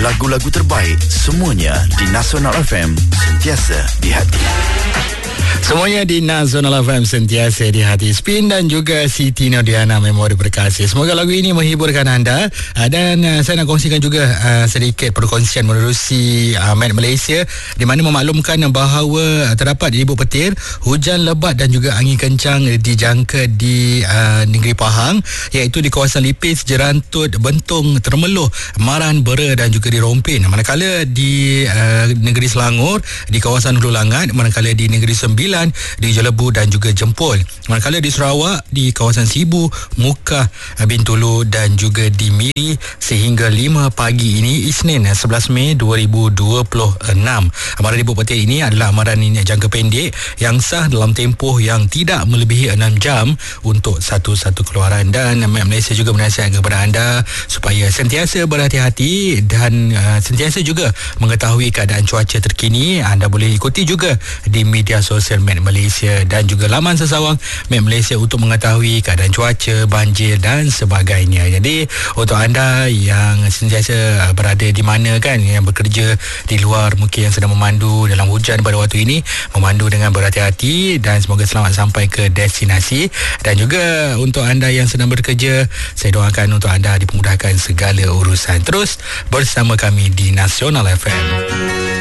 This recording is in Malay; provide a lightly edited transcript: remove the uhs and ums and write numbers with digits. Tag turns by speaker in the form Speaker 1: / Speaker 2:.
Speaker 1: Lagu-lagu terbaik semuanya di Nasional FM, sentiasa di hati.
Speaker 2: Semuanya di Nasional FM, sentiasa di hati. Spin dan juga Siti Nordiana, Memori Berkasih. Semoga lagu ini menghiburkan anda. Dan saya nak kongsikan juga sedikit perkongsian menerusi Met Malaysia, di mana memaklumkan bahawa terdapat di Ibu Petir hujan lebat dan juga angin kencang dijangka di negeri Pahang, iaitu di kawasan Lipis, Jerantut, Bentong, Termeloh, Maran, Bera dan juga di Rompin. Manakala di negeri Selangor, di kawasan Hulu Langat, manakala di negeri Sembilan, di Jelebu dan juga Jempol. Manakala di Sarawak, di kawasan Sibu, Mukah, Bintulu dan juga di Miri sehingga 5 pagi ini, Isnin 11 Mei 2026. Amaran Ibu Petir ini adalah amaran ini jangka pendek yang sah dalam tempoh yang tidak melebihi 6 jam untuk satu-satu keluaran. Dan Met Malaysia juga menasihatkan kepada anda supaya sentiasa berhati-hati dan sentiasa juga mengetahui keadaan cuaca terkini. Anda boleh ikuti juga di media sosial Met Malaysia dan juga laman sesawang Met Malaysia untuk mengetahui keadaan cuaca, banjir dan sebagainya. Jadi untuk anda yang sentiasa berada di mana kan, yang bekerja di luar, mungkin yang sedang memandu dalam hujan pada waktu ini, memandu dengan berhati-hati dan semoga selamat sampai ke destinasi. Dan juga untuk anda yang sedang bekerja, saya doakan untuk anda dipermudahkan segala urusan. Terus bersama kami di Nasional FM.